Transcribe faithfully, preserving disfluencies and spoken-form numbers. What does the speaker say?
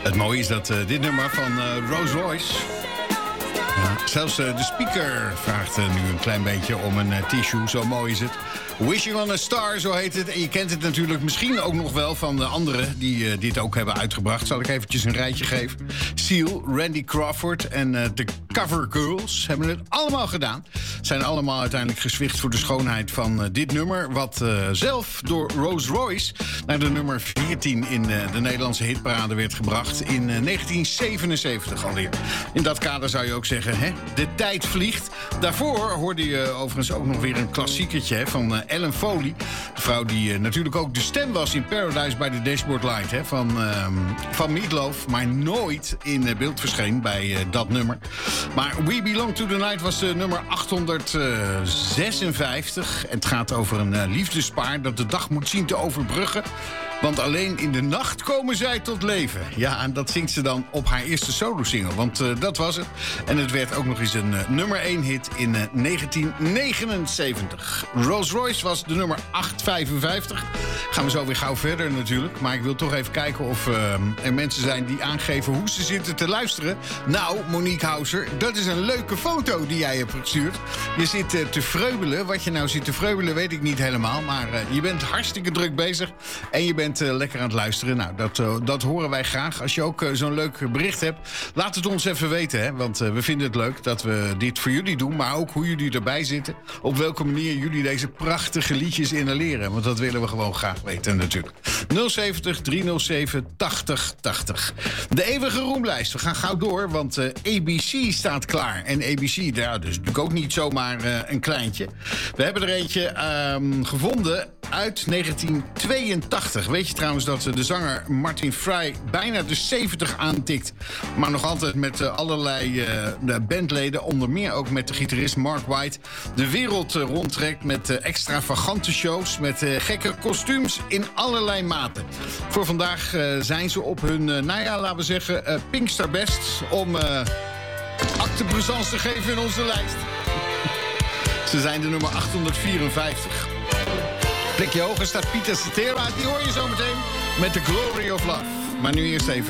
Het mooie is dat uh, dit nummer van uh, Rolls Royce... Ja, zelfs uh, de speaker vraagt uh, nu een klein beetje om een uh, tissue. Zo mooi is het. Wishing on a Star, zo heet het. En je kent het natuurlijk misschien ook nog wel van de anderen... die uh, dit ook hebben uitgebracht. Zal ik eventjes een rijtje geven. Seal, Randy Crawford en uh, de Cover Girls hebben het allemaal gedaan. Zijn allemaal uiteindelijk gezwicht voor de schoonheid van uh, dit nummer... wat uh, zelf door Rolls Royce naar de nummer veertien... in uh, de Nederlandse hitparade werd gebracht in uh, negentien zevenenzeventig alweer. In dat kader zou je ook zeggen, hè, de tijd vliegt. Daarvoor hoorde je uh, overigens ook nog weer een klassiekertje hè, van... Uh, Ellen Foley, de vrouw die uh, natuurlijk ook de stem was in Paradise by the Dashboard Light hè, van, uh, van Meat Loaf, maar nooit in uh, beeld verscheen bij uh, dat nummer. Maar We Belong to the Night was uh, nummer achthonderdzesenvijftig. En het gaat over een uh, liefdespaar dat de dag moet zien te overbruggen. Want alleen in de nacht komen zij tot leven. Ja, en dat zingt ze dan op haar eerste solo-single. Want uh, dat was het. En het werd ook nog eens een uh, nummer één hit in uh, negentien negenenzeventig. Rolls Royce was de nummer achthonderdvijfenvijftig. Gaan we zo weer gauw verder natuurlijk. Maar ik wil toch even kijken of uh, er mensen zijn die aangeven hoe ze zitten te luisteren. Nou, Monique Hauser, dat is een leuke foto die jij hebt gestuurd. Je zit uh, te vreubelen. Wat je nou zit te vreubelen weet ik niet helemaal. Maar uh, je bent hartstikke druk bezig. En je bent Uh, lekker aan het luisteren. Nou, dat, uh, dat horen wij graag. Als je ook uh, zo'n leuk bericht hebt, laat het ons even weten. Hè? Want uh, we vinden het leuk dat we dit voor jullie doen. Maar ook hoe jullie erbij zitten. Op welke manier jullie deze prachtige liedjes inhaleren. Want dat willen we gewoon graag weten natuurlijk. nul zeventig driehonderdzeven tachtig tachtig. De eeuwige roemlijst. We gaan gauw door, want uh, A B C staat klaar. En A B C, ja, dus natuurlijk ook niet zomaar uh, een kleintje. We hebben er eentje um, gevonden uit negentien tweeëntachtig. Weet je trouwens dat de zanger Martin Fry bijna de zeventig aantikt... maar nog altijd met uh, allerlei uh, bandleden... onder meer ook met de gitarist Mark White... de wereld uh, rondtrekt met uh, extravagante shows... met uh, gekke kostuums in allerlei maten. Voor vandaag uh, zijn ze op hun, uh, nou ja, laten we zeggen... Uh, Pinkster Best om uh, acte présence te geven in onze lijst. Ze zijn de nummer achthonderdvierenvijftig. Plekje hoger staat Pieter Cetera. Die hoor je zo meteen met The Glory of Love. Maar nu eerst even